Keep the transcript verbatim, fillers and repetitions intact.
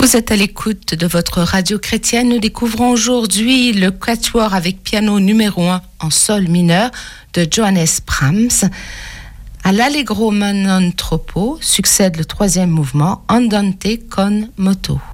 Vous êtes à l'écoute de votre radio chrétienne. Nous découvrons aujourd'hui le quatuor avec piano numéro un en sol mineur de Johannes Brahms. À l'Allegro non troppo succède le troisième mouvement Andante con moto.